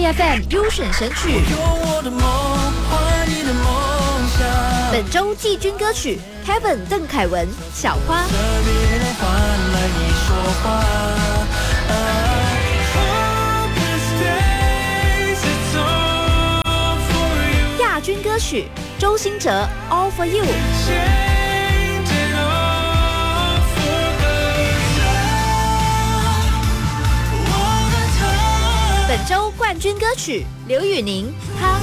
IFM 优选神曲。本周季军歌曲 Kevin 邓凯文小花。亚军歌曲周兴哲 All for You。本周冠军歌曲刘宇宁他。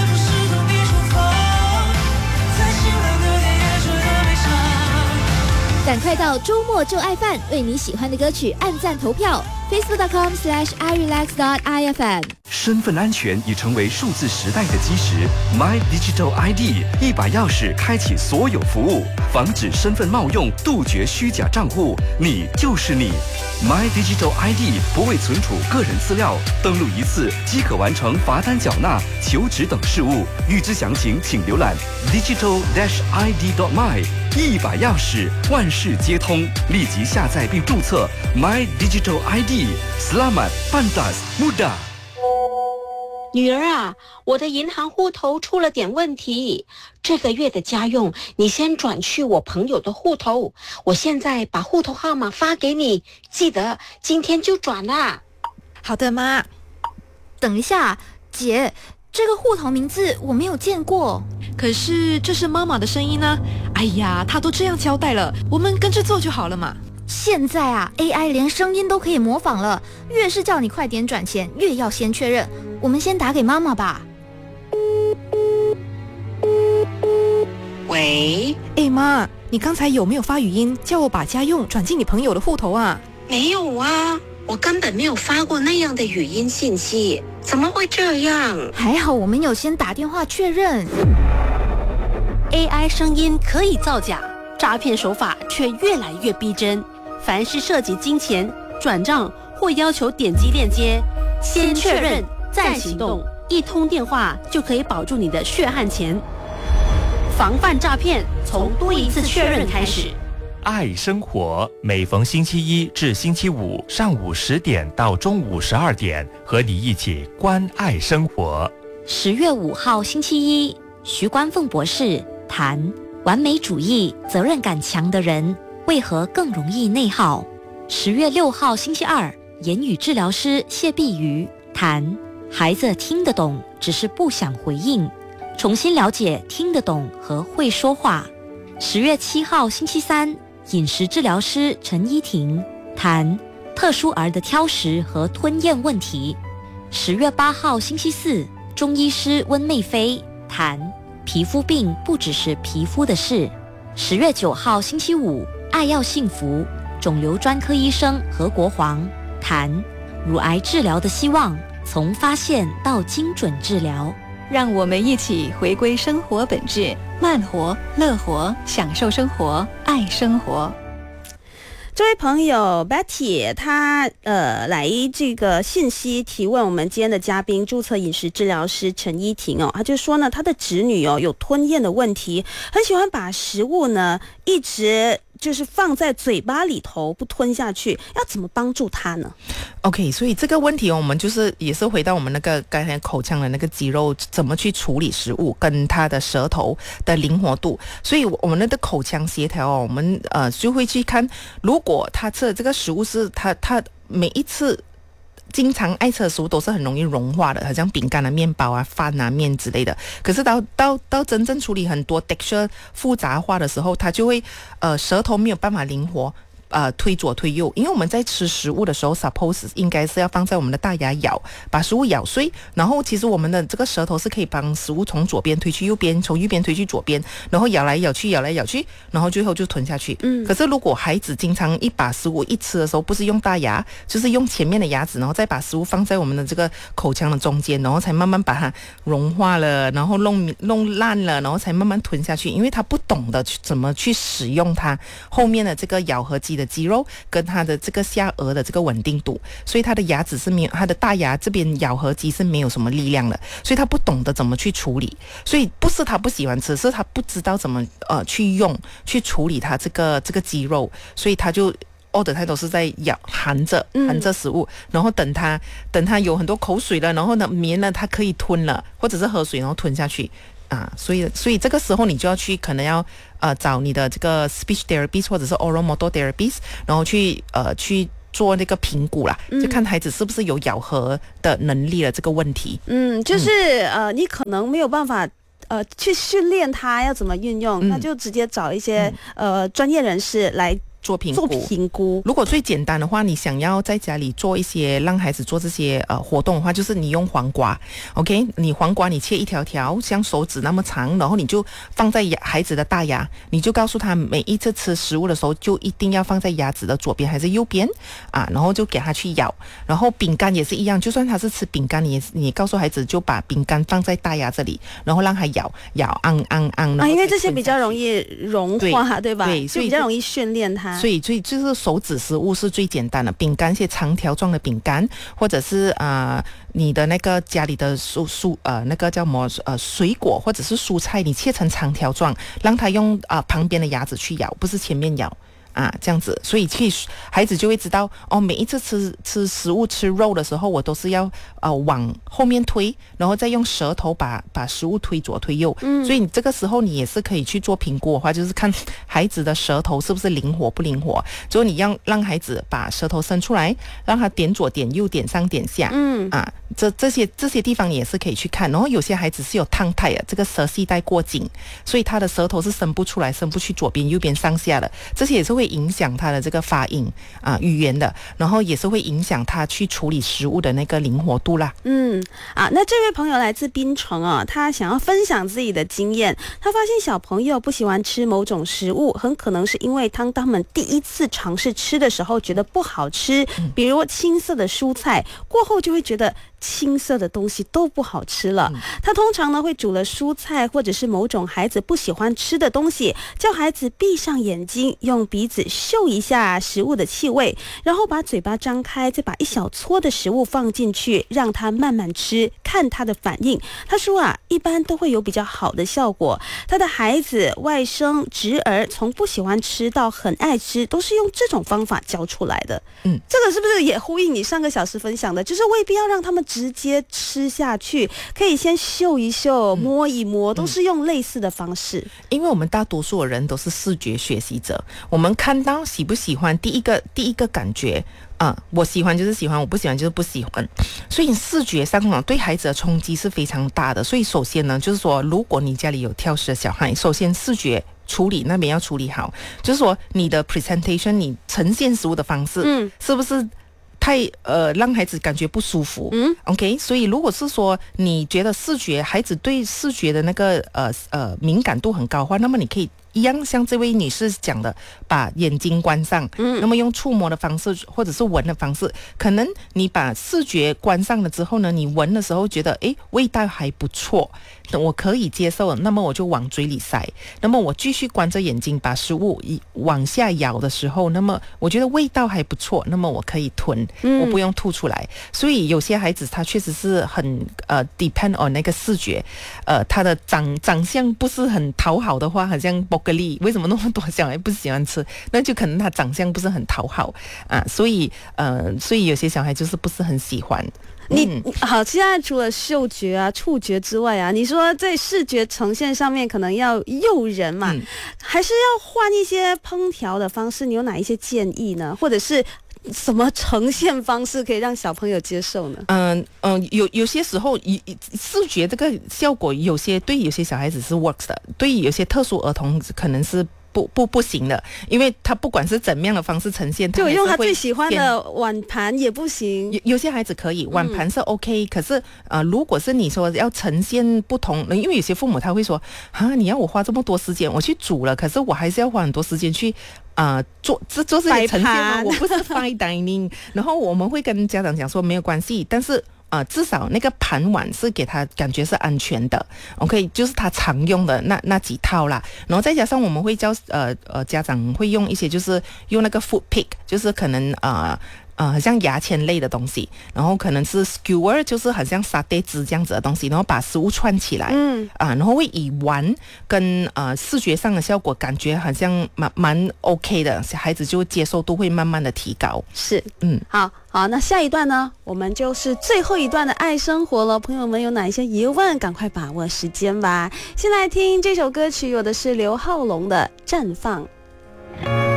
赶快到周末就爱饭，为你喜欢的歌曲按赞投票 facebook.com/irelax.ifm。 身份安全已成为数字时代的基石。My Digital ID 一把钥匙开启所有服务，防止身份冒用，杜绝虚假账户，你就是你。My Digital ID 不会存储个人资料，登录一次即可完成罚单缴纳、求职等事务。预知详情，请浏览 digital-id.my。一把钥匙，万事皆通。立即下载并注册 My Digital ID。Selamat pantas mudah。 女儿啊，我的银行户头出了点问题，这个月的家用你先转去我朋友的户头，我现在把户头号码发给你，记得今天就转啦。 好的，妈。 等一下，姐，这个户头名字我没有见过。 可是这是妈妈的声音呢。哎呀，她都这样交代了，我们跟着做就好了嘛。 现在啊 AI 连声音都可以模仿了，越是叫你快点转钱，越要先确认。我们先打给妈妈吧。 喂， 妈，你刚才有没有发语音叫我把家用转进你朋友的户头啊？ 没有啊，我根本没有发过那样的语音信息，怎么会这样？ 还好我们有先打电话确认。 AI 声音可以造假，诈骗手法却越来越逼真。凡是涉及金钱、转账或要求点击链接，先确认再行动，一通电话就可以保住你的血汗钱。防范诈骗，从多一次确认开始。 爱生活，每逢星期一至星期五上午10点到中午12点，和你一起关爱生活。 10月5号星期一，徐冠凤博士谈完美主义、责任感强的人为何更容易内耗。10月6号星期二，言语治疗师谢碧瑜谈孩子听得懂，只是不想回应，重新了解听得懂和会说话。10月7号星期三，饮食治疗师陈依婷谈特殊儿的挑食和吞咽问题。10月8号星期四，中医师温妹飞谈皮肤病不只是皮肤的事。10月9号星期五，爱要幸福，肿瘤专科医生何国煌谈乳癌治疗的希望，从发现到精准治疗。 让我们一起回归生活本质，慢活、乐活，享受生活，爱生活。 这位朋友 Betty 她来这个信息提问我们今天的嘉宾注册饮食治疗师陈依婷哦，她就说呢，她的侄女哦有吞咽的问题，很喜欢把食物呢一直就是放在嘴巴里头不吞下去，要怎么帮助她呢 ？OK， 所以这个问题哦，我们就是也是回到我们那个刚才口腔的那个肌肉怎么去处理食物，跟它的舌头的灵活度。所以我们的口腔协调哦，我们就会去看，如果他吃的这个食物是他每一次经常爱吃的食物都是很容易融化的，好像饼干啊、面包啊、饭啊、面之类的。可是到真正处理很多 texture 复杂化的时候，它就会舌头没有办法灵活。推左推右，因为我们在吃食物的时候 suppose 应该是要放在我们的大牙咬，把食物咬碎，然后其实我们的这个舌头是可以帮食物从左边推去右边，从右边推去左边，然后咬来咬去，然后最后就吞下去。可是如果孩子经常一把食物一吃的时候，不是用大牙，就是用前面的牙齿，然后再把食物放在我们的这个口腔的中间，然后才慢慢把它融化了，然后弄烂了，然后才慢慢吞下去，因为他不懂得怎么去使用它后面的这个咬合肌的肌肉跟它的这个下颚的这个稳定度，所以它的牙齿是没有，它的大牙这边咬合肌是没有什么力量的，所以他不懂得怎么去处理，所以不是他不喜欢吃，是他不知道怎么去处理它这个肌肉，所以他就 all the time 都是在含着食物，然后等它有很多口水了，然后呢绵了，它可以吞了，或者是喝水然后吞下去所以这个时候你就要去可能要找你的这个 speech therapist 或者是 oral motor therapist， 然后去做那个评估啦，就看孩子是不是有咬合的能力了这个问题。 就是你可能没有办法去训练他要怎么运用，那就直接找一些专业人士来做评估。 如果最简单的话，你想要在家里做一些让孩子做这些活动的话，就是你用黄瓜 ，OK， 你黄瓜你切一条条像手指那么长，然后你就放在孩子的大牙，你就告诉他每一次吃食物的时候就一定要放在牙齿的左边还是右边然后就给他去咬。然后饼干也是一样，就算他是吃饼干，你告诉孩子就把饼干放在大牙这里，然后让他咬， 因为这些比较容易融化，对吧？ 对， 所以比较容易训练他。 所以就是手指食物是最简单的，饼干一些长条状的饼干，或者是你的那个家里的那个叫什么水果或者是蔬菜，你切成长条状，让他用旁边的牙齿去咬，不是前面咬。这样子，所以孩子就会知道每一次吃食物吃肉的时候，我都是要往后面推，然后再用舌头把食物推左推右。所以你这个时候你也是可以去做评估的话，就是看孩子的舌头是不是灵活不灵活。所以你要让孩子把舌头伸出来，让他点左点右点上点下。这些地方你也是可以去看。然后有些孩子是有tongue tie这个舌系带过紧，所以他的舌头是伸不出来，伸不去左边右边上下的，这些也是会影响他的这个发音语言的，然后也是会影响他去处理食物的那个灵活度啦。 那这位朋友来自槟城他想要分享自己的经验。他发现小朋友不喜欢吃某种食物，很可能是因为当他们第一次尝试吃的时候觉得不好吃，比如青色的蔬菜，过后就会觉得青色的东西都不好吃了。他通常呢会煮了蔬菜或者是某种孩子不喜欢吃的东西，叫孩子闭上眼睛，用鼻子嗅一下食物的气味，然后把嘴巴张开，再把一小撮的食物放进去，让他慢慢吃，看他的反应。他说一般都会有比较好的效果。他的孩子、外甥、侄儿从不喜欢吃到很爱吃，都是用这种方法教出来的。这个是不是也呼应你上个小时分享的，就是未必要让他们直接吃下去，可以先嗅一嗅，摸一摸，都是用类似的方式。 因为我们大多数的人都是视觉学习者，我们看到喜不喜欢，第一个感觉我喜欢就是喜欢，我不喜欢就是不喜欢，所以视觉上对孩子的冲击是非常大的。所以首先呢，就是说如果你家里有挑食的小孩，首先视觉处理那边要处理好，就是说你的 presentation 你呈现食物的方式是不是太让孩子感觉不舒服？OK， 所以如果是说你觉得孩子对视觉的那个敏感度很高的话，那么你可以一样像这位女士讲的，把眼睛关上，那么用触摸的方式或者是闻的方式，可能你把视觉关上了之后呢，你闻的时候觉得味道还不错，我可以接受，那么我就往嘴里塞，那么我继续关着眼睛把食物往下咬的时候，那么我觉得味道还不错，那么我可以吞，我不用吐出来。所以有些孩子他确实是很depend on 那个视觉，他的长相不是很讨好的话，好像为什么那么多小孩不喜欢吃？那就可能他长相不是很讨好所以有些小孩就是不是很喜欢。 好，现在除了嗅觉触觉之外你说在视觉呈现上面可能要诱人嘛，还是要换一些烹调的方式？你有哪一些建议呢？或者是什么呈现方式可以让小朋友接受呢？ 有些时候视觉这个效果对有些小孩子是 works 的，对有些特殊儿童可能是不行的，因为他不管是怎么样的方式呈现， 就用他最喜欢的碗盘也不行。 有些孩子可以碗盘是 OK，可是如果是你说要呈现不同，因为有些父母他会说你要我花这么多时间我去煮了，可是我还是要花很多时间去做这些呈现我不是 fine dining 然后我们会跟家长讲说没有关系，但是至少那个盘碗是给他感觉是安全的 ，OK， 就是他常用的那几套啦。然后再加上我们会教家长会用一些就是用那个 food pick， 就是可能很像牙签类的东西，然后可能是 skewer， 就是很像沙爹汁这样子的东西，然后把食物串起来，然后会以玩跟视觉上的效果感觉好像蛮 OK 的，小孩子就接受度会慢慢的提高。 是，好，那下一段呢，我们就是最后一段的爱生活了。朋友们有哪一些疑问，赶快把握时间吧。先来听这首歌曲，有的是刘浩龙的《绽放》。